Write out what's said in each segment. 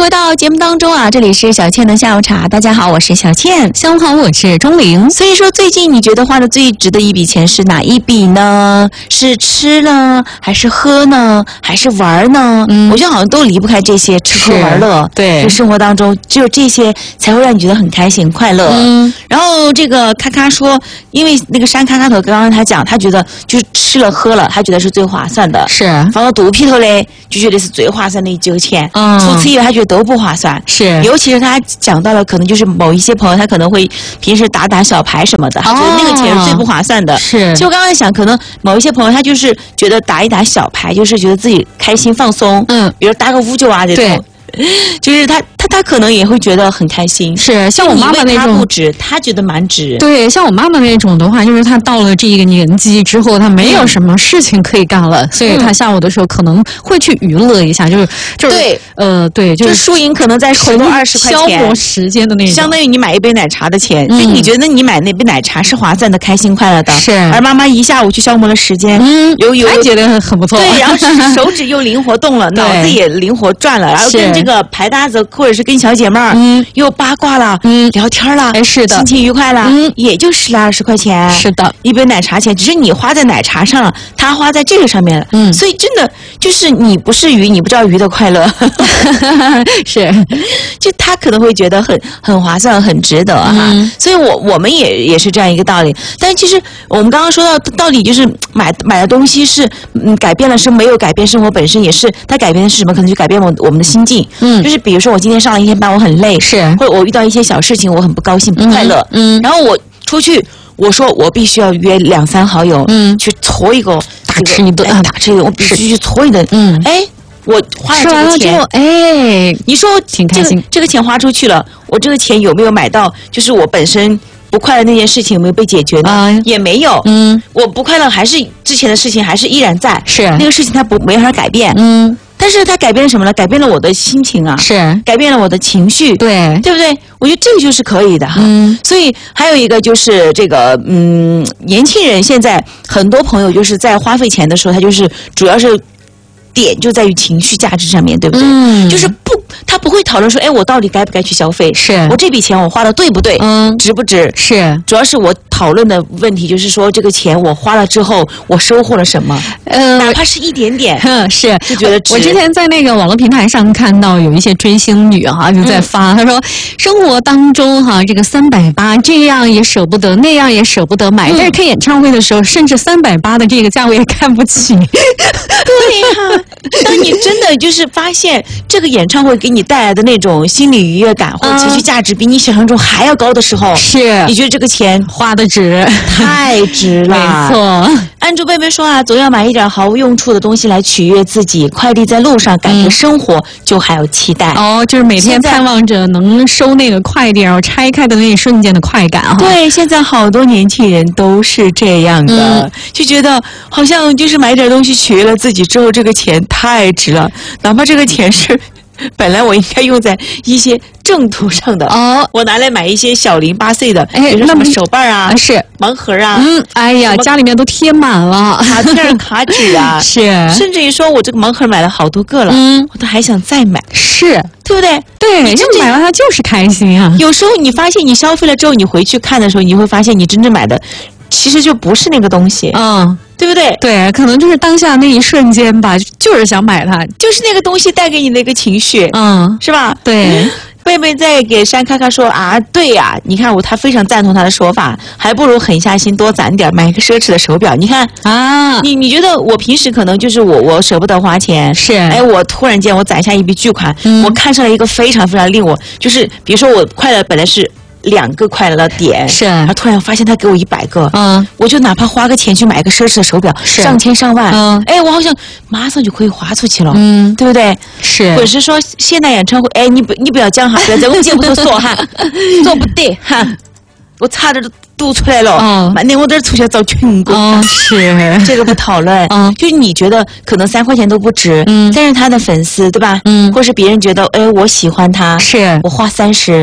回到节目当中啊，这里是小倩的下午茶。大家好，我是小倩。 下午好，我是钟玲。 所以说，最近你觉得花的最值的一笔钱是哪一笔呢？是吃呢，还是喝呢，还是玩呢？我觉得好像都离不开这些吃喝玩乐。 对， 就生活当中只有这些才会让你觉得很开心快乐。然后这个咔咔说，因为那个山咔咔头刚刚他讲，他觉得就是吃了喝了，他觉得是最划算的。 是， 放到肚皮头嘞，就觉得是最划算的一9钱。除此以外，他觉得都不划算。 是， 尤其是他讲到了，可能就是某一些朋友，他可能会平时打打小牌什么的，他觉得那个钱是最不划算的。 是， 其实我刚刚想，可能某一些朋友他就是觉得打一打小牌，就是觉得自己开心放松。比如打个5、9啊这种。就是他可能也会觉得很开心。 是，像我妈妈那种， 他不值，他觉得蛮值。 对，像我妈妈那种的话，就是她到了这一个年纪之后，她没有什么事情可以干了，所以她下午的时候可能会去娱乐一下，就是对， 对， 就是输赢可能在手头20块钱， 消磨时间的那种， 相当于你买一杯奶茶的钱。所以你觉得你买那杯奶茶是划算的、开心快乐的， 是。 而妈妈一下午去消磨了时间， 还觉得很不错。 对，然后手指又灵活动了，脑子也灵活转了，然后跟这个牌搭子或者是跟小姐妹儿，又八卦了，聊天了， 是的， 心情愉快了，也就10来20块钱， 是的， 一杯奶茶钱，只是你花在奶茶上了，他花在这个上面了，所以真的就是你不是鱼，你不知道鱼的快乐， 是， 就他可能会觉得很划算，很值得哈，所以我们也是这样一个道理，但其实我们刚刚说到底就是买的东西是改变了是没有改变生活本身，也是它改变的是什么？可能就改变我们的心境，就是比如说我今天上了一天班，我很累， 是， 或者我遇到一些小事情，我很不高兴、不快乐，然后我出去，我说我必须要约2、3好友，去搓一个大吃一顿， 我必须去搓一顿，我花了这个钱，你说挺开心， 这个钱花出去了，我这个钱有没有买到？就是我本身不快乐那件事情有没有被解决呢？也没有，我不快乐还是之前的事情还是依然在， 是那个事情它没法改变，但是它改变了什么呢？改变了我的心情啊， 是改变了我的情绪， 对不对？我觉得这个就是可以的哈。所以还有一个就是这个年轻人现在很多朋友就是在花费钱的时候，他就是主要是点就在于情绪价值上面，对不对？就是他不会讨论说，哎，我到底该不该去消费？ 是我这笔钱我花的对不对？值不值？ 是， 主要是我讨论的问题就是说，这个钱我花了之后，我收获了什么？哪怕是一点点， 是就觉得值。 我之前在那个网络平台上看到有一些追星女哈就在发，她说生活当中哈这个380这样也舍不得，那样也舍不得买，但是看演唱会的时候，甚至380的这个价位也看不起。 对呀，当你真的就是发现这个演唱会给你带来的那种心理愉悦感或者情绪价值比你想象中还要高的时候， 是你觉得这个钱花的值， 太值了。 没错， 安竹贝贝说啊，总要买一点毫无用处的东西来取悦自己。快递在路上，感觉生活就还有期待。 就是每天盼望着能收那个快递，然后拆开的那一瞬间的快感哈。 对，现在好多年轻人都是这样的，就觉得好像就是买点东西取悦了自己之后，这个钱太值了，哪怕这个钱是本来我应该用在一些正途上的我拿来买一些小零8碎的，比如说什么手办啊， 是盲盒啊， 哎呀，家里面都贴满了卡片、卡纸啊， 是， 甚至于说我这个盲盒买了好多个了，我都还想再买， 是， 对不对？ 对，你买了它就是开心啊。 有时候你发现你消费了之后，你回去看的时候，你会发现你真正买的其实就不是那个东西，对不对？ 对，可能就是当下那一瞬间吧，就是想买它， 就是那个东西带给你的一个情绪，是吧？ 对。 贝贝在给山咔咔说啊，对呀，你看他非常赞同他的说法，还不如狠下心多攒点，买一个奢侈的手表。你看啊，你觉得我平时可能就是我舍不得花钱， 是， 我突然间我攒下一笔巨款，我看上了一个非常非常令我就是比如说我快乐本来是2个快乐的点， 是， 然后突然发现他给我100个，我就哪怕花个钱去买个奢侈的手表，上千上万，我好像马上就可以花出去了，对不对？ 是， 或者是说现代演唱会，你不要讲哈，不要在我节目头说哈，说不对哈，我差点都读出来了，满天我这出去找群工， 是， 这个不讨论，就是你觉得可能3块钱都不值，但是他的粉丝对吧？或是别人觉得我喜欢他， 是我花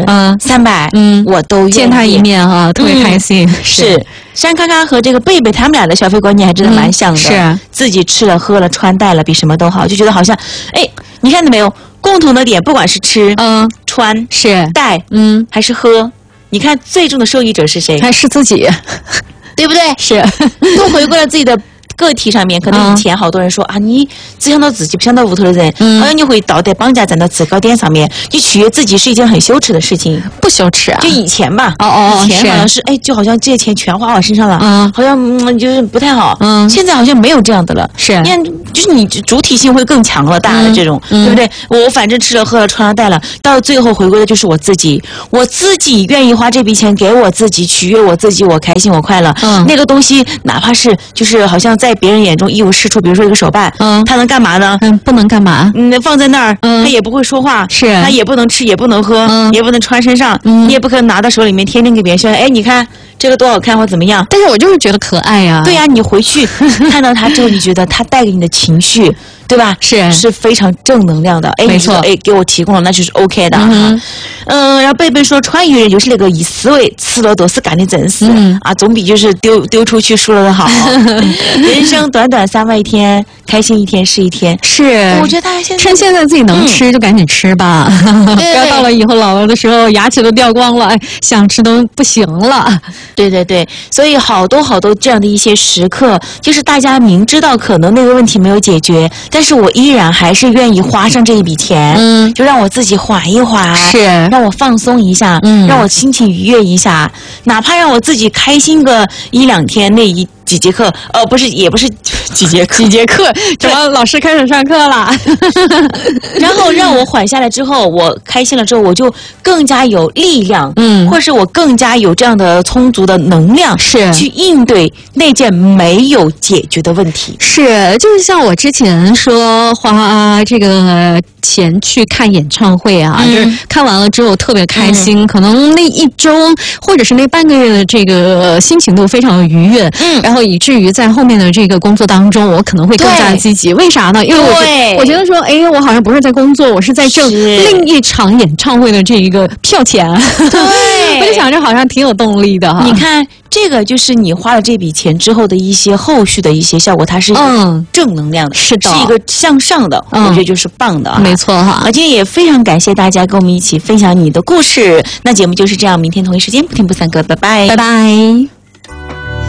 30、300，我都见他一面啊，特别开心。 是山咔咔和这个贝贝他们俩的消费观念还真的蛮像的， 是自己吃了喝了穿戴了比什么都好，就觉得好像你看到没有？ 共同的点，不管是吃、穿、 是戴，还是喝，你看最终的受益者是谁？ 还是自己， 对不对？ 是， 都回归了自己的个体上面。可能以前好多人说啊，你只想到自己，不想到屋头的人，好像你会道德绑架站到制高点上面，你取悦自己是一件很羞耻的事情。 不羞耻啊？ 就以前吧，以前好像是就好像这些钱全花我身上了，好像就是不太好。现在好像没有这样的了。 是， 你看，就是你主体性会更强了，大的这种，对不对？我反正吃了喝了穿了戴了，到最后回归的就是我自己，我自己愿意花这笔钱给我自己，取悦我自己，我开心我快乐。那个东西哪怕是就是好像在别人眼中一无是处，比如说一个手办，它能干嘛呢？ 不能干嘛？ 放在那儿，它也不会说话， 是， 它也不能吃，也不能喝，也不能穿身上，你也不可能拿到手里面天天给别人炫耀。哎，你看这个多好看或怎么样？ 但是我就是觉得可爱呀。 对呀，你回去看到它之后，你觉得它带给你的情绪，对吧？是非常正能量的。哎， 没错， 哎，给我提供了，那就是 OK 的哈。然后贝贝说，川渝人就是那个以思维，吃了都是干的正事啊，总比就是丢出去输了的好。人生短短3万1天，开心一天是一天。 是， 我觉得大家趁现在自己能吃就赶紧吃吧，不要到了以后老了的时候牙齿都掉光了，想吃都不行了。 对对对，所以好多这样的一些时刻，就是大家明知道可能那个问题没有解决，但是我依然还是愿意花上这一笔钱，就让我自己缓一缓， 是让我放松一下，让我心情愉悦一下，哪怕让我自己开心个1-2天，那几节课，不是，也不是几节课， 怎么老师开始上课了？ 然后让我缓下来之后，我开心了之后，我就更加有力量，或是我更加有这样的充足的能量， 是去应对那件没有解决的问题。 是，就是像我之前说花这个钱去看演唱会啊，就是看完了之后特别开心，可能那1周或者是那半个月的这个心情都非常的愉悦，然后以至于在后面的这个工作当中，我可能会更加积极。为啥呢？因为我觉得说，哎，我好像不是在工作，我是在挣另一场演唱会的这一个票钱。对，我就想着好像挺有动力的哈。 你看，这个就是你花了这笔钱之后的一些后续的一些效果，它是一个正能量的， 是的， 是一个向上的，我觉得就是棒的啊。 没错哈。 今天也非常感谢大家跟我们一起分享你的故事。那节目就是这样，明天同一时间不听不散歌，拜拜， 拜拜。